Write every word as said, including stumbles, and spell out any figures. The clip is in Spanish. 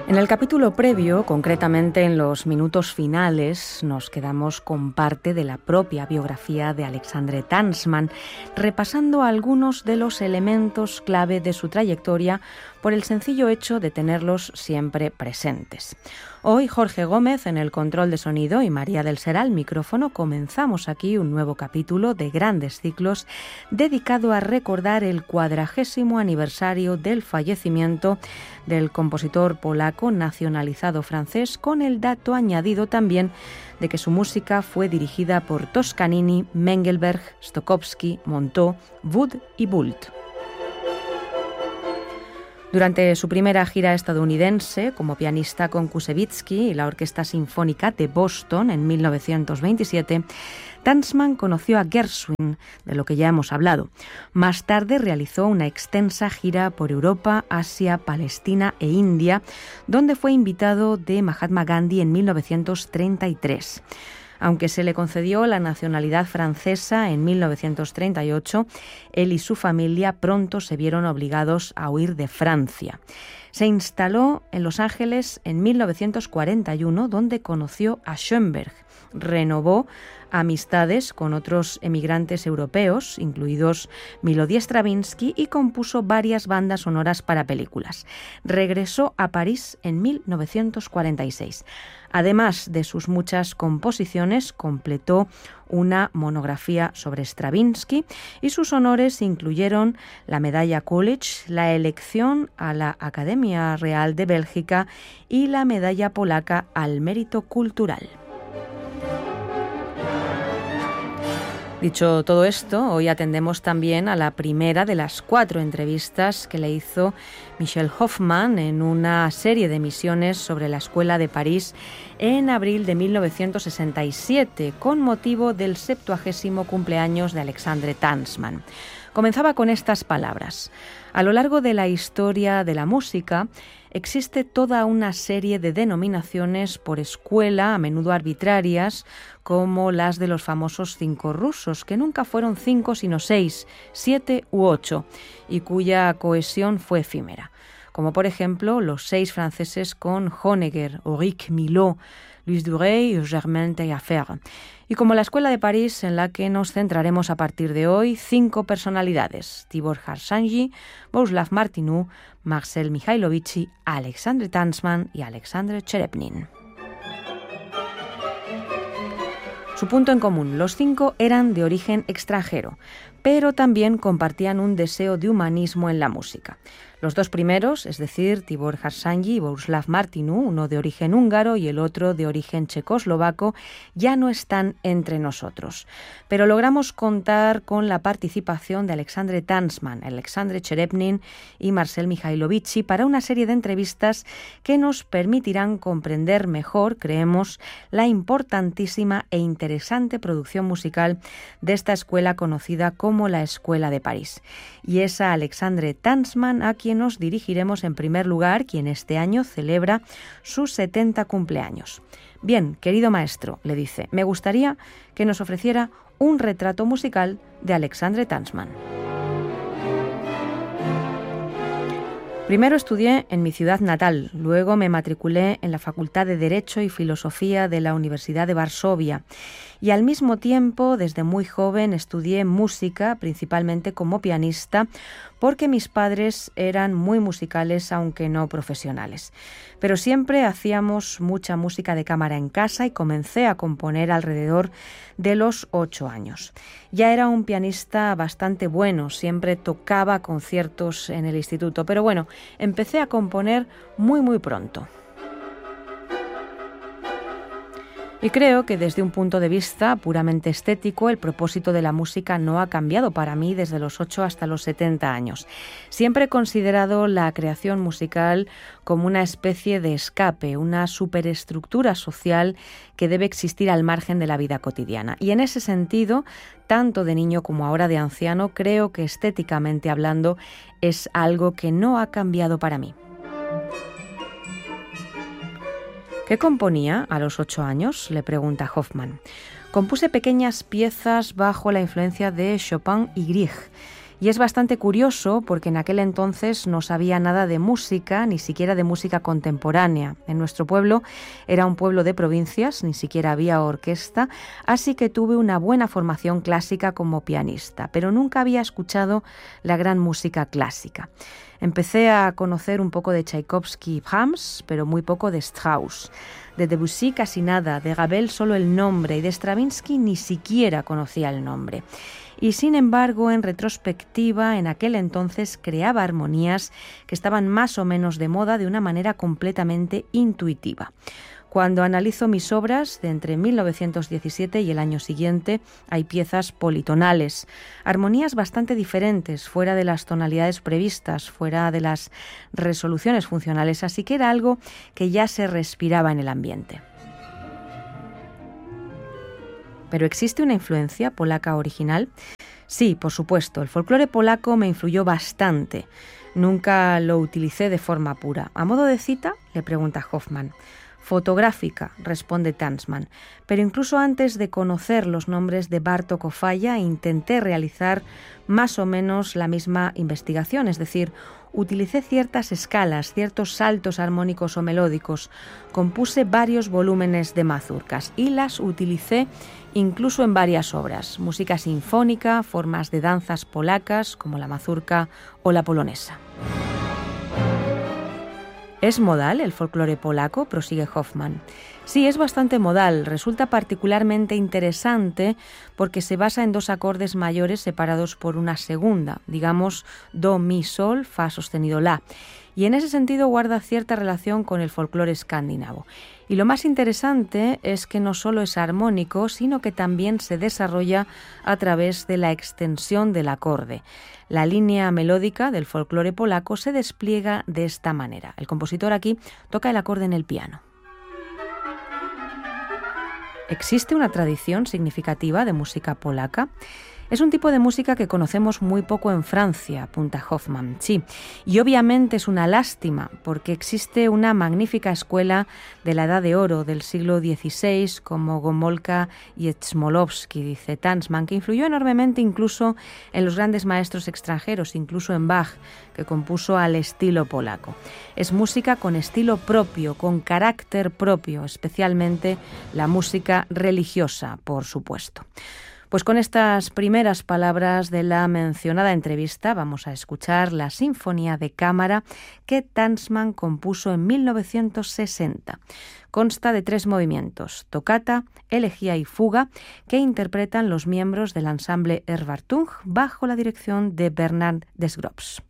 En el capítulo previo, concretamente en los minutos finales, nos quedamos con parte de la propia biografía de Alexandre Tansman, repasando algunos de los elementos clave de su trayectoria por el sencillo hecho de tenerlos siempre presentes. Hoy, Jorge Gómez en el control de sonido y María del Ser al micrófono, comenzamos aquí un nuevo capítulo de Grandes Ciclos dedicado a recordar el cuadragésimo aniversario del fallecimiento del compositor polaco nacionalizado francés, con el dato añadido también de que su música fue dirigida por Toscanini, Mengelberg, Stokowski, Monteux, Wood y Bult. Durante su primera gira estadounidense como pianista con Kusevitsky y la Orquesta Sinfónica de Boston en mil novecientos veintisiete, Tansman conoció a Gershwin, de lo que ya hemos hablado. Más tarde realizó una extensa gira por Europa, Asia, Palestina e India, donde fue invitado de Mahatma Gandhi en mil novecientos treinta y tres. Aunque se le concedió la nacionalidad francesa en mil novecientos treinta y ocho, él y su familia pronto se vieron obligados a huir de Francia. Se instaló en Los Ángeles en mil novecientos cuarenta y uno, donde conoció a Schoenberg. Renovó amistades con otros emigrantes europeos, incluidos Milodi Stravinsky, y compuso varias bandas sonoras para películas. Regresó a París en mil novecientos cuarenta y seis. Además de sus muchas composiciones, completó una monografía sobre Stravinsky y sus honores incluyeron la medalla Coolidge, la elección a la Academia Real de Bélgica y la medalla polaca al mérito cultural. Dicho todo esto, hoy atendemos también a la primera de las cuatro entrevistas que le hizo Michel Hoffman en una serie de emisiones sobre la Escuela de París en abril de mil novecientos sesenta y siete, con motivo del septuagésimo cumpleaños de Alexandre Tansman. Comenzaba con estas palabras: a lo largo de la historia de la música, existe toda una serie de denominaciones por escuela, a menudo arbitrarias, como las de los famosos cinco rusos, que nunca fueron cinco sino seis, siete u ocho, y cuya cohesión fue efímera. Como por ejemplo los seis franceses con Honegger, Auric Milhaud, Louis Duret y Germain Taillefer. Y como la Escuela de París, en la que nos centraremos a partir de hoy, cinco personalidades: Tibor Harsanyi, Bohuslav Martinů, Marcel Mikhailovich, Alexandre Tansman y Alexandre Cherepnin. Su punto en común: los cinco eran de origen extranjero, pero también compartían un deseo de humanismo en la música. Los dos primeros, es decir, Tibor Harsanyi y Bohuslav Martinů, uno de origen húngaro y el otro de origen checoslovaco, ya no están entre nosotros. Pero logramos contar con la participación de Alexandre Tansman, Alexandre Cherepnin y Marcel Mikhailovich para una serie de entrevistas que nos permitirán comprender mejor, creemos, la importantísima e interesante producción musical de esta escuela conocida como la Escuela de París. Y es a Alexandre Tansman a quien nos dirigiremos en primer lugar, quien este año celebra sus setenta cumpleaños. Bien, querido maestro, le dice, me gustaría que nos ofreciera un retrato musical de Alexandre Tansman. Primero estudié en mi ciudad natal, luego me matriculé en la Facultad de Derecho y Filosofía de la Universidad de Varsovia y al mismo tiempo, desde muy joven, estudié música, principalmente como pianista, porque mis padres eran muy musicales, aunque no profesionales. Pero siempre hacíamos mucha música de cámara en casa y comencé a componer alrededor de los ocho años. Ya era un pianista bastante bueno, siempre tocaba conciertos en el instituto, pero bueno, empecé a componer muy muy pronto. Y creo que desde un punto de vista puramente estético, el propósito de la música no ha cambiado para mí desde los ocho hasta los setenta años. Siempre he considerado la creación musical como una especie de escape, una superestructura social que debe existir al margen de la vida cotidiana. Y en ese sentido, tanto de niño como ahora de anciano, creo que estéticamente hablando es algo que no ha cambiado para mí. ¿Qué componía a los ocho años?, le pregunta Hoffman. Compuse pequeñas piezas bajo la influencia de Chopin y Grieg Y es bastante curioso porque en aquel entonces no sabía nada de música, ni siquiera de música contemporánea. En nuestro pueblo era un pueblo de provincias, ni siquiera había orquesta, así que tuve una buena formación clásica como pianista, pero nunca había escuchado la gran música clásica. Empecé a conocer un poco de Tchaikovsky y Brahms, pero muy poco de Strauss. De Debussy casi nada, de Ravel solo el nombre y de Stravinsky ni siquiera conocía el nombre. Y sin embargo, en retrospectiva, en aquel entonces creaba armonías que estaban más o menos de moda de una manera completamente intuitiva. Cuando analizo mis obras de entre mil novecientos diecisiete y el año siguiente, hay piezas politonales, armonías bastante diferentes, fuera de las tonalidades previstas, fuera de las resoluciones funcionales, así que era algo que ya se respiraba en el ambiente. ¿Pero existe una influencia polaca original? Sí, por supuesto, el folclore polaco me influyó bastante. Nunca lo utilicé de forma pura. ¿A modo de cita?, le pregunta Hoffman. Fotográfica, responde Tansman, pero incluso antes de conocer los nombres de Bartók o Falla intenté realizar más o menos la misma investigación, es decir, utilicé ciertas escalas, ciertos saltos armónicos o melódicos, compuse varios volúmenes de mazurcas y las utilicé incluso en varias obras, música sinfónica, formas de danzas polacas como la mazurca o la polonesa. ¿Es modal el folclore polaco?, prosigue Hoffman. Sí, es bastante modal. Resulta particularmente interesante porque se basa en dos acordes mayores separados por una segunda, digamos do, mi, sol, fa sostenido, la. Y en ese sentido guarda cierta relación con el folclore escandinavo. Y lo más interesante es que no solo es armónico, sino que también se desarrolla a través de la extensión del acorde. La línea melódica del folclore polaco se despliega de esta manera. El compositor aquí toca el acorde en el piano. ¿Existe una tradición significativa de música polaca? Es un tipo de música que conocemos muy poco en Francia, apunta Hoffman, sí, y obviamente es una lástima porque existe una magnífica escuela de la Edad de Oro del siglo dieciséis como Gomolka y Smolowski, dice Tansman, que influyó enormemente incluso en los grandes maestros extranjeros, incluso en Bach, que compuso al estilo polaco. Es música con estilo propio, con carácter propio, especialmente la música religiosa, por supuesto. Pues con estas primeras palabras de la mencionada entrevista vamos a escuchar la Sinfonía de Cámara que Tansman compuso en mil novecientos sesenta. Consta de tres movimientos, tocata, elegía y fuga, que interpretan los miembros del ensamble Erwartung bajo la dirección de Bernard Desgrops.